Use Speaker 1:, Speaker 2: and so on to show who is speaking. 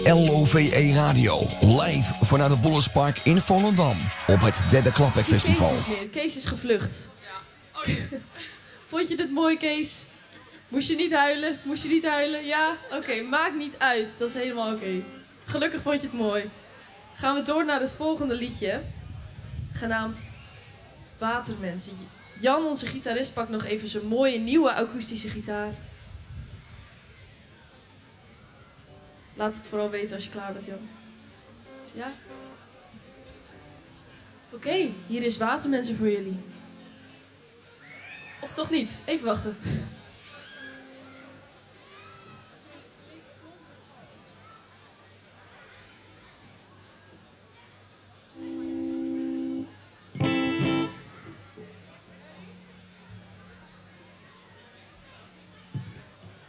Speaker 1: LOVE Radio, live vanuit het Bollerspark in Volendam op het derde Klapback Festival.
Speaker 2: Kees is gevlucht. Ja. Vond je dit mooi, Kees? Moest je niet huilen? Moest je niet huilen? Ja? Oké, maakt niet uit. Dat is helemaal oké. Gelukkig vond je het mooi. Gaan we door naar het volgende liedje. Genaamd Watermensen. Jan, onze gitarist, pakt nog even zijn mooie nieuwe akoestische gitaar. Laat het vooral weten als je klaar bent, Jan. Ja? Oké, hier is Watermensen voor jullie. Of toch niet? Even wachten.